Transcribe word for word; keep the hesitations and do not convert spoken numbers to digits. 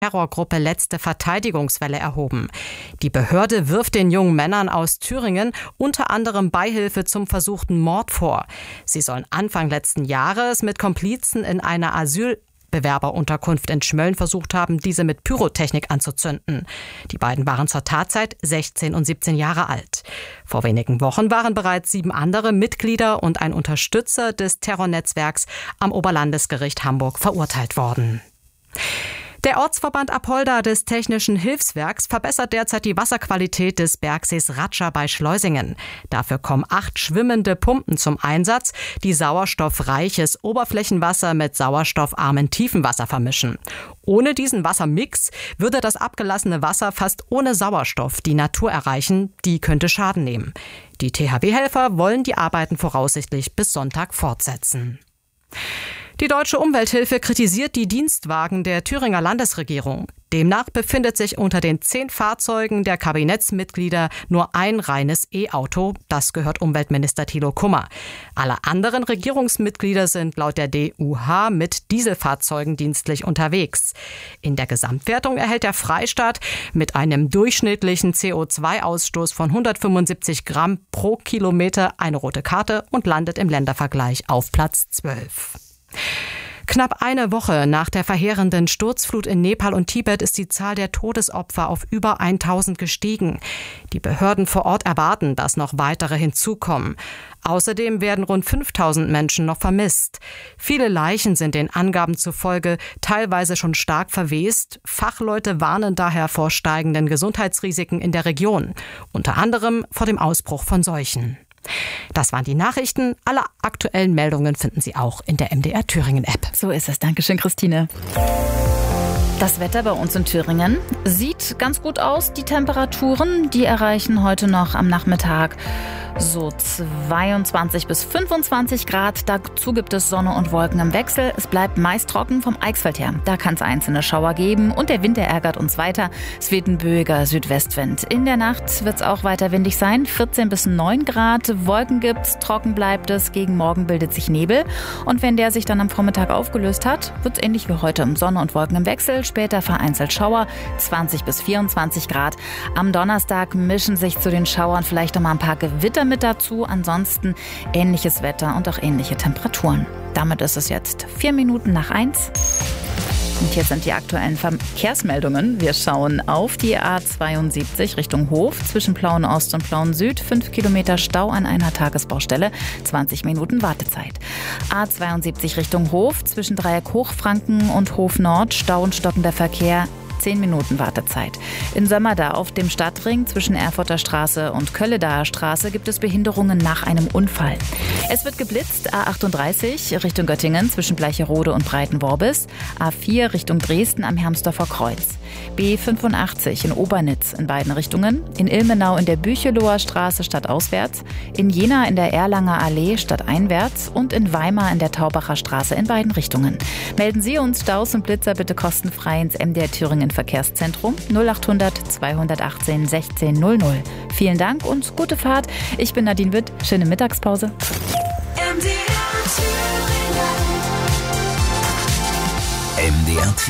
Terrorgruppe Letzte Verteidigungswelle erhoben. Die Behörde wirft den jungen Männern aus Thüringen unter anderem Beihilfe zum versuchten Mord vor. Sie sollen Anfang letzten Jahres mit Komplizen in einer Asylbewerberunterkunft in Schmölln versucht haben, diese mit Pyrotechnik anzuzünden. Die beiden waren zur Tatzeit sechzehn und siebzehn Jahre alt. Vor wenigen Wochen waren bereits sieben andere Mitglieder und ein Unterstützer des Terrornetzwerks am Oberlandesgericht Hamburg verurteilt worden. Der Ortsverband Apolda des Technischen Hilfswerks verbessert derzeit die Wasserqualität des Bergsees Ratscha bei Schleusingen. Dafür kommen acht schwimmende Pumpen zum Einsatz, die sauerstoffreiches Oberflächenwasser mit sauerstoffarmem Tiefenwasser vermischen. Ohne diesen Wassermix würde das abgelassene Wasser fast ohne Sauerstoff die Natur erreichen. Die könnte Schaden nehmen. Die T H W-Helfer wollen die Arbeiten voraussichtlich bis Sonntag fortsetzen. Die Deutsche Umwelthilfe kritisiert die Dienstwagen der Thüringer Landesregierung. Demnach befindet sich unter den zehn Fahrzeugen der Kabinettsmitglieder nur ein reines E-Auto. Das gehört Umweltminister Thilo Kummer. Alle anderen Regierungsmitglieder sind laut der D U H mit Dieselfahrzeugen dienstlich unterwegs. In der Gesamtwertung erhält der Freistaat mit einem durchschnittlichen C O zwei Ausstoß von hundertfünfundsiebzig Gramm pro Kilometer eine rote Karte und landet im Ländervergleich auf Platz zwölf. Knapp eine Woche nach der verheerenden Sturzflut in Nepal und Tibet ist die Zahl der Todesopfer auf über tausend gestiegen. Die Behörden vor Ort erwarten, dass noch weitere hinzukommen. Außerdem werden rund fünftausend Menschen noch vermisst. Viele Leichen sind den Angaben zufolge teilweise schon stark verwest. Fachleute warnen daher vor steigenden Gesundheitsrisiken in der Region, unter anderem vor dem Ausbruch von Seuchen. Das waren die Nachrichten. Alle aktuellen Meldungen finden Sie auch in der M D R Thüringen App. So ist es. Dankeschön, Christine. Das Wetter bei uns in Thüringen sieht ganz gut aus. Die Temperaturen, die erreichen heute noch am Nachmittag so zweiundzwanzig bis fünfundzwanzig Grad. Dazu gibt es Sonne und Wolken im Wechsel. Es bleibt meist trocken vom Eichsfeld her. Da kann es einzelne Schauer geben und der Wind, der ärgert uns weiter. Es weht ein böiger Südwestwind. In der Nacht wird es auch weiter windig sein. vierzehn bis neun Grad. Wolken gibt's, trocken bleibt es. Gegen Morgen bildet sich Nebel. Und wenn der sich dann am Vormittag aufgelöst hat, wird es ähnlich wie heute. Sonne und Wolken im Wechsel. Später vereinzelt Schauer. zwanzig bis vierundzwanzig Grad. Am Donnerstag mischen sich zu den Schauern vielleicht noch mal ein paar Gewitter mit dazu. Ansonsten ähnliches Wetter und auch ähnliche Temperaturen. Damit ist es jetzt vier Minuten nach eins. Und hier sind die aktuellen Verkehrsmeldungen. Wir schauen auf die A zweiundsiebzig Richtung Hof zwischen Plauen Ost und Plauen Süd. Fünf Kilometer Stau an einer Tagesbaustelle, zwanzig Minuten Wartezeit. A zweiundsiebzig Richtung Hof zwischen Dreieck Hochfranken und Hof Nord. Stau und stockender Verkehr. zehn Minuten Wartezeit. In Sömmerda auf dem Stadtring zwischen Erfurter Straße und Kölledaer Straße gibt es Behinderungen nach einem Unfall. Es wird geblitzt. A achtunddreißig Richtung Göttingen zwischen Bleicherode und Breitenworbis. A vier Richtung Dresden am Hermsdorfer Kreuz. B fünfundachtzig in Obernitz in beiden Richtungen. In Ilmenau in der Bücheloher Straße stadtauswärts. In Jena in der Erlanger Allee stadteinwärts. Und in Weimar in der Taubacher Straße in beiden Richtungen. Melden Sie uns Staus und Blitzer bitte kostenfrei ins M D R Thüringen Verkehrszentrum null achthundert zweihundertachtzehn sechzehn null null. Vielen Dank und gute Fahrt. Ich bin Nadine Witt. Schöne Mittagspause. M D R Thüringen. M D R